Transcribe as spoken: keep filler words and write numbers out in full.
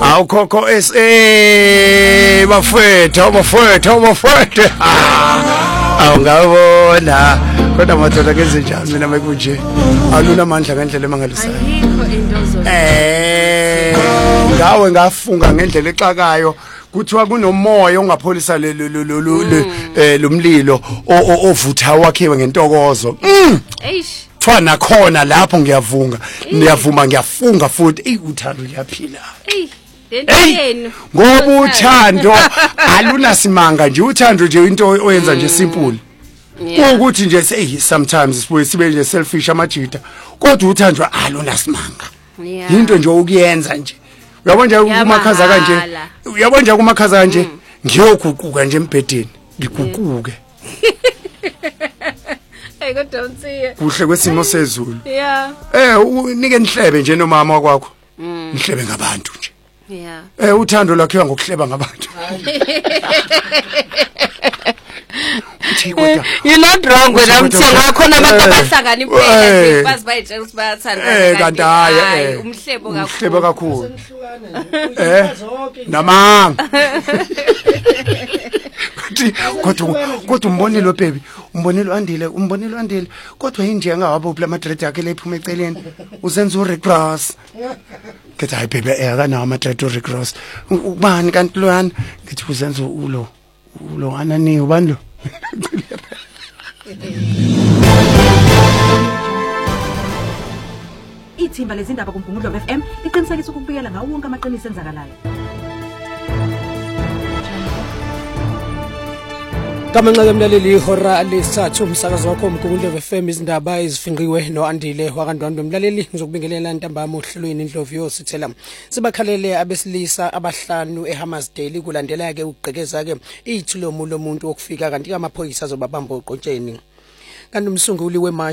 Awu khokho S A bafethu bafethu bafethu. Awu ngabona kodwa madoda kenze njani mina makunje alula amandla ngendlela emangalisayo. Ayikho into zo. Eh ngawe ngafunga ngendlela exakayo kuthiwa kunomoya ongapholisa le lomlilo ovutha wakhiwe ngentokozo. Eish. Fana khona lapho ngiyavunga ngiyavuma ngiyafunga futhi ey uthando liyaphila. Ey Yenu ngoba uthando alunasimanga nje uthando nje into oyenza nje simple ukuthi nje say sometimes sibuye sibe nje selfish amajita kodwa uthando alunasimanga into nje ukuyenza nje uyabona nje kumakhaza kanje uyabona nje kumakhaza kanje ngiyoguquka nje embedeni ngiguquke hey kodwa unsiye kuhle kwesimo sezulu yeah eh unike nihlebe nje nomama wakwakho nihlebe ngabantu nje yeah eh uthando lakhiwa ngokuhleba ngabantu you're not wrong wena mthenga khona abantu abahlangana impela bazi bayitshela ukuthi bayathanda eh kanti hayi umhlebo kakhulu umhlebo kakhulu eh namanga kodwa kodwa umbonelo baby umbonelo andile umbonelo andile kodwa yinje ngawabo phela madred yakhe lephuma eceleni uzenza urecross kethi hayi baby eh kana amadred urecross ubani kanti loyana ngithi uzenza ulo ulo anani ubani lo Ithimba lezindaba kuMgungundlovu F M iqinisekisa ukubuyela ngawo wonke amaqiniso enzakalayo. Kamanqaka mlaleli ihora lesithathu umsakazo wakho uMgungundlovu F M izindaba ezifingqiwe noandile wakandwandwe mlaleli ngizokubingelela ntambama ohlelweni indlovu yosithela sibakhalele abesilisa abahlanu eHammersdale kulandela ke ugqekeza ke ithulomu lomuntu okufika kanti amaphoyisa azobabamba oqotsheni kanti umsunguli we